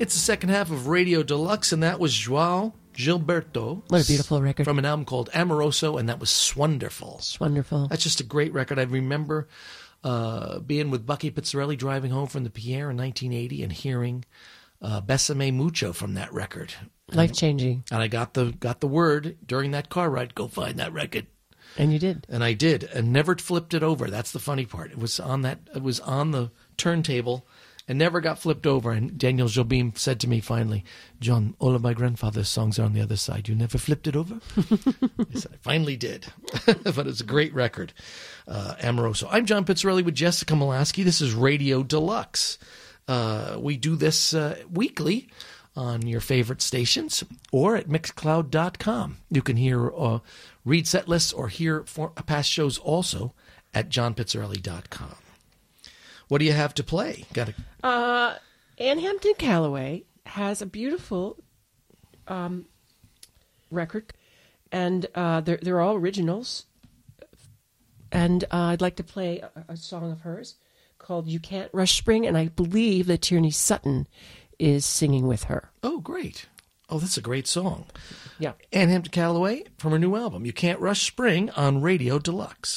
It's the second half of Radio Deluxe, and that was João Gilberto. What a beautiful record. From an album called Amoroso, and that was Swonderful. It's wonderful. That's just a great record. I remember being with Bucky Pizzarelli driving home from the Pierre in 1980 and hearing Besame Mucho from that record. Life-changing. And I got the word during that car ride, go find that record. And you did. And I did, and never flipped it over. That's the funny part. It was on the turntable and never got flipped over. And Daniel Jobim said to me finally, John, all of my grandfather's songs are on the other side. You never flipped it over? I said, I finally did. But it's a great record, Amoroso. I'm John Pizzarelli with Jessica Molaski. This is Radio Deluxe. We do this weekly on your favorite stations or at Mixcloud.com. You can hear, read set lists or hear past shows also at johnpizzarelli.com. What do you have to play? Ann Hampton Callaway has a beautiful record, and they're all originals. And I'd like to play a song of hers called You Can't Rush Spring, and I believe that Tierney Sutton is singing with her. Oh, great. Oh, that's a great song. Yeah. Ann Hampton Callaway from her new album, You Can't Rush Spring, on Radio Deluxe.